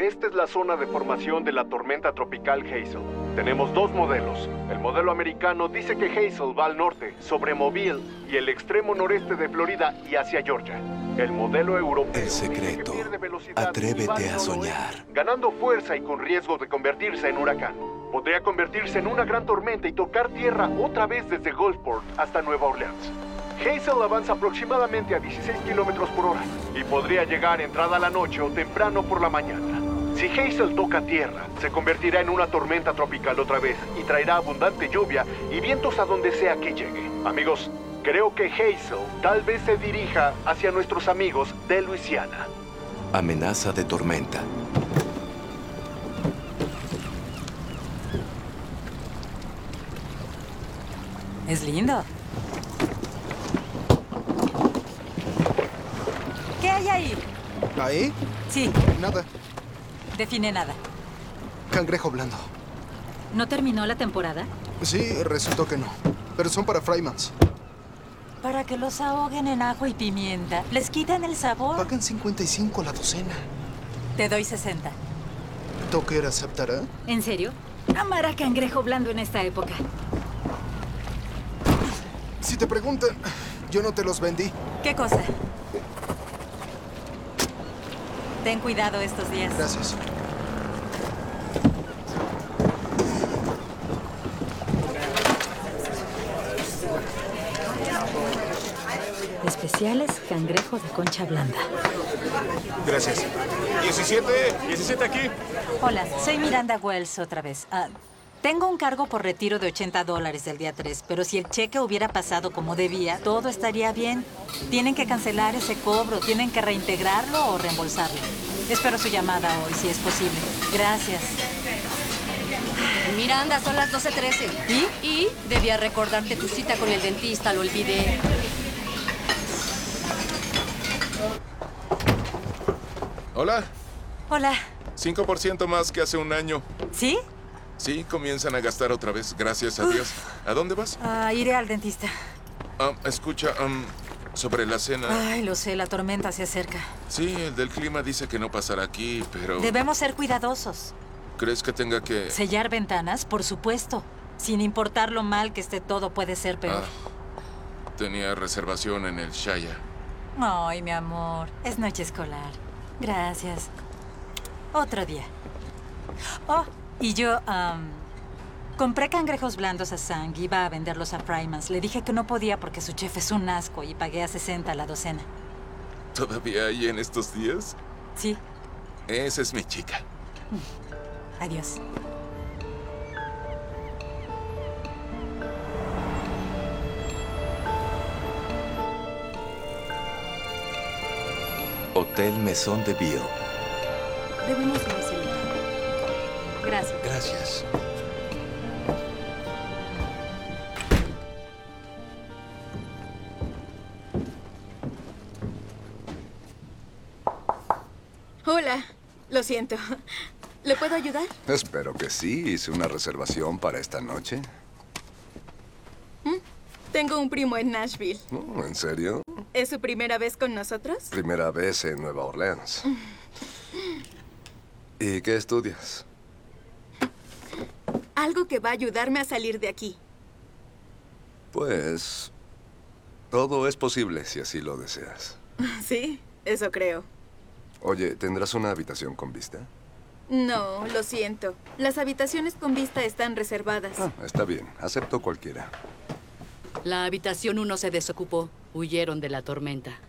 esta es la zona de formación de la tormenta tropical Hazel. Tenemos dos modelos. El modelo americano dice que Hazel va al norte, sobre Mobile y el extremo noreste de Florida y hacia Georgia. El modelo europeo El secreto. dice que pierde velocidad y va Atrévete al a noroeste, soñar. ganando fuerza y con riesgo de convertirse en huracán. Podría convertirse en una gran tormenta y tocar tierra otra vez desde Gulfport hasta Nueva Orleans. Hazel avanza aproximadamente a 16 kilómetros por hora y podría llegar entrada la noche o temprano por la mañana. Si Hazel toca tierra, se convertirá en una tormenta tropical otra vez y traerá abundante lluvia y vientos a donde sea que llegue. Amigos, creo que Hazel tal vez se dirija hacia nuestros amigos de Luisiana. Amenaza de tormenta. Es lindo. ¿Qué hay ahí? ¿Ahí? Sí, Nada. define nada. Cangrejo blando. ¿No terminó la temporada? Sí, resultó que no. Pero son para Frymans. Para que los ahoguen en ajo y pimienta. ¿Les quitan el sabor? Pagan 55 la docena. Te doy 60. ¿Toker aceptará? ¿En serio? Amará cangrejo blando en esta época. Si te preguntan, yo no te los vendí. ¿Qué cosa? Ten cuidado estos días. Gracias. Especiales cangrejo de concha blanda. Gracias. 17 aquí. Hola, soy Miranda Wells otra vez. Tengo un cargo por retiro de $80 del día 3, pero si el cheque hubiera pasado como debía, todo estaría bien. Tienen que cancelar ese cobro, tienen que reintegrarlo o reembolsarlo. Espero su llamada hoy, si es posible. Gracias. Miranda, son las 12:13. ¿Y? Debía recordarte tu cita con el dentista, lo olvidé. Hola. Hola. 5% más que hace un año. ¿Sí? Sí, comienzan a gastar otra vez, gracias a Dios. ¿A dónde vas? Iré al dentista. Escucha, sobre la cena. Ay, lo sé, la tormenta se acerca. Sí, el del clima dice que no pasará aquí, pero... Debemos ser cuidadosos. ¿Crees que tenga que...? Sellar ventanas, por supuesto. Sin importar lo mal que esté todo, puede ser peor. Tenía reservación en el Shaya. Ay, mi amor. Es noche escolar. Gracias. Otro día. Oh, y yo, compré cangrejos blandos a Sang y iba a venderlos a Frymans. Le dije que no podía porque su chef es un asco y pagué a 60 la docena. ¿Todavía hay en estos días? Sí. Esa es mi chica. Adiós. Hotel Maison de Ville. Debemos ir a celular. Gracias. Gracias. Hola, lo siento. ¿Le puedo ayudar? Espero que sí. Hice una reservación para esta noche. Tengo un primo en Nashville. Oh, ¿en serio? ¿Es su primera vez con nosotros? Primera vez en Nueva Orleans. ¿Y qué estudias? Algo que va a ayudarme a salir de aquí. Pues... todo es posible si así lo deseas. Sí, eso creo. Oye, ¿tendrás una habitación con vista? No, lo siento. Las habitaciones con vista están reservadas. Está bien. Acepto cualquiera. La habitación 1 se desocupó. Huyeron de la tormenta.